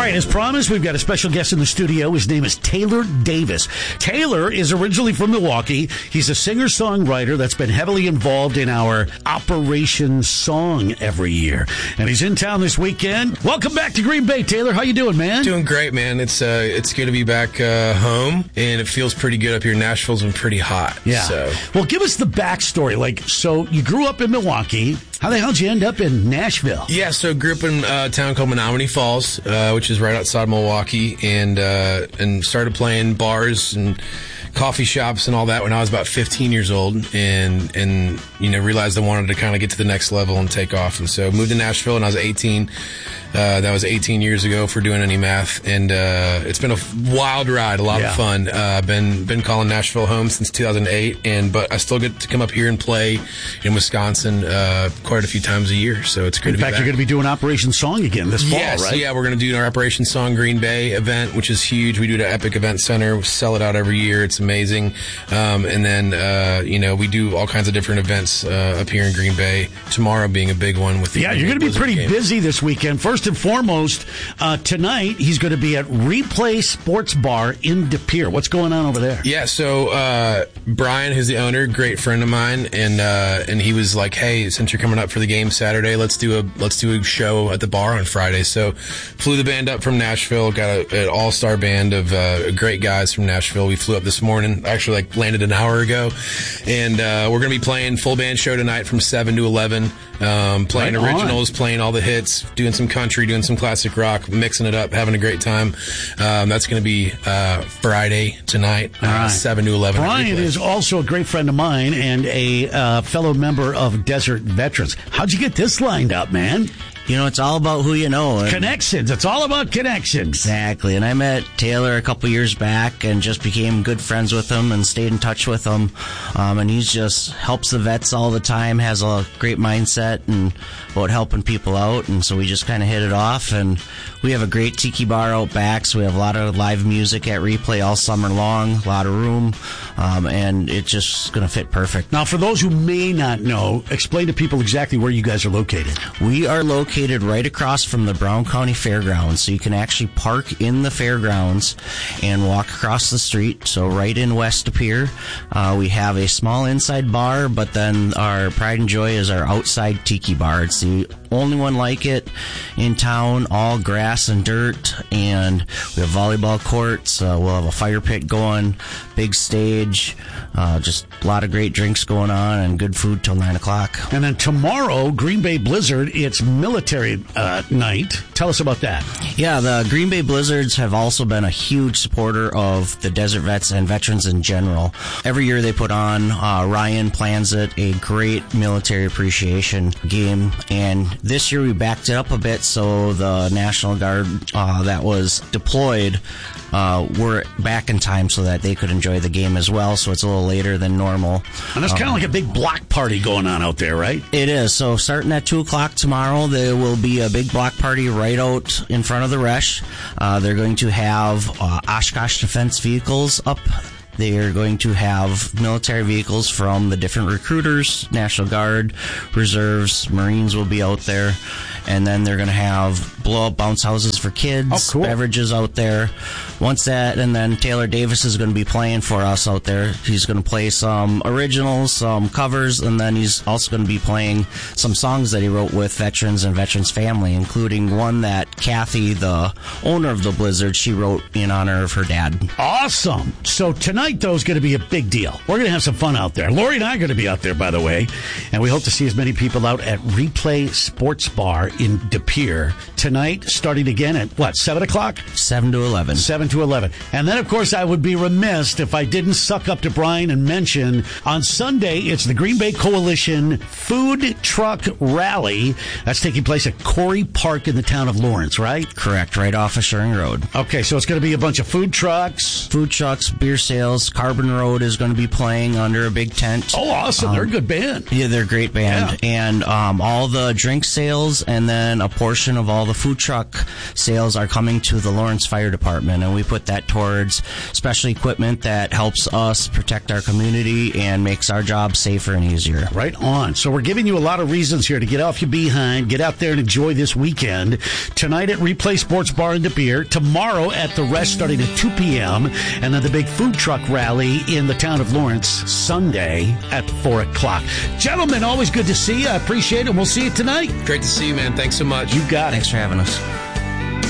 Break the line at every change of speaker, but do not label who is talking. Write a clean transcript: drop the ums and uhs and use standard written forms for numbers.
right, as promised, we've got a special guest in the studio. His name is Taylor Davis. Taylor is originally from Milwaukee. He's a singer-songwriter that's been heavily involved in our Operation Song every year. And he's in town this weekend. Welcome back to Green Bay, Taylor. How you doing, man?
Doing great, man. It's good to be back home, and it feels pretty good up here. Nashville's been pretty hot.
Yeah.
So.
Well, give us the backstory. So you grew up in Milwaukee. How the hell did you end up in Nashville?
Yeah, so grew up in a town called Menominee Falls, which is right outside Milwaukee, and started playing bars and coffee shops and all that when I was about 15 years old, and realized I wanted to kind of get to the next level and take off, and so moved to Nashville when I was 18. That was 18 years ago for doing any math, and it's been a wild ride, a lot of fun. Been calling Nashville home since 2008, but I still get to come up here and play in Wisconsin quite a few times a year, so it's good to be back.
In fact, you're going to be doing Operation Song again this fall, right?
Yeah, we're going to do our Operation Song Green Bay event, which is huge. We do it at Epic Event Center. We sell it out every year. It's amazing. And then, we do all kinds of different events up here in Green Bay, tomorrow being a big one. With
you're going to be pretty busy this weekend. First and foremost, tonight he's going to be at Replay Sports Bar in De Pere. What's going on over there?
Yeah, so Brian, who's the owner, great friend of mine, and he was like, "Hey, since you're coming up for the game Saturday, let's do a show at the bar on Friday." So flew the band up from Nashville, got an all-star band of great guys from Nashville. We flew up this morning, actually landed an hour ago, and we're going to be playing full band show tonight from 7 to 11, playing originals, playing all the hits, doing some country, doing some classic rock, mixing it up, having a great time. That's going to be Friday tonight, 7 to 11.
Brian is also a great friend of mine and a fellow member of Desert Veterans. How'd you get this lined up, man?
It's all about who you know.
Connections. It's all about connections.
Exactly. And I met Taylor a couple years back and just became good friends with him and stayed in touch with him. And he just helps the vets all the time, has a great mindset and about helping people out. And so we just kind of hit it off. And we have a great tiki bar out back, so we have a lot of live music at Replay all summer long, a lot of room, and it's just going to fit perfect.
Now, for those who may not know, explain to people exactly where you guys are located.
We are located right across from the Brown County Fairgrounds, so you can actually park in the fairgrounds and walk across the street, so right in West De Pere. We have a small inside bar, but then our pride and joy is our outside tiki bar. It's the only one like it in town, all grass and dirt, and we have volleyball courts. We'll have a fire pit going, big stage, just a lot of great drinks going on, and good food till 9 o'clock.
And then tomorrow, Green Bay Blizzard, it's military night. Tell us about that.
Yeah, the Green Bay Blizzards have also been a huge supporter of the Desert Vets and veterans in general. Every year they put on, Ryan plans it, a great military appreciation game, and this year we backed it up a bit, so the National Guard that was deployed were back in time so that they could enjoy the game as well, so it's a little later than normal.
And there's kind of like a big block party going on out there, right?
It is. So starting at 2 o'clock tomorrow, there will be a big block party right out in front of the Resch. They're going to have Oshkosh Defense vehicles up. They are going to have military vehicles from the different recruiters, National Guard, Reserves, Marines will be out there. And then they're going to have blow-up bounce houses for kids, beverages out there. Once that, and then Taylor Davis is going to be playing for us out there. He's going to play some originals, some covers, and then he's also going to be playing some songs that he wrote with veterans and veterans' family, including one that Kathy, the owner of the Blizzard, she wrote in honor of her dad.
Awesome. So tonight, though, is going to be a big deal. We're going to have some fun out there. Lori and I are going to be out there, by the way, and we hope to see as many people out at Replay Sports Bar in De Pere tonight, starting again at 7 o'clock?
7 to 11.
7 to 11. And then, of course, I would be remiss if I didn't suck up to Brian and mention on Sunday, it's the Green Bay Coalition Food Truck Rally. That's taking place at Corey Park in the town of Lawrence, right?
Correct, right off of Shuring Road.
Okay, so it's going to be a bunch of food trucks.
Food trucks, beer sales. Carbon Road is going to be playing under a big tent.
Oh, awesome. They're a good band.
Yeah, they're a great band. Yeah. And all the drink sales and then a portion of all the food truck sales are coming to the Lawrence Fire Department. And we we put that towards special equipment that helps us protect our community and makes our job safer and easier.
Right on. So we're giving you a lot of reasons here to get off your behind, get out there and enjoy this weekend. Tonight at Replay Sports Bar and De Beer. Tomorrow at the Rest starting at 2 p.m. And then the big food truck rally in the town of Lawrence Sunday at 4 o'clock. Gentlemen, always good to see you. I appreciate it. We'll see you tonight.
Great to see you, man. Thanks so much.
You got it.
Thanks for having us.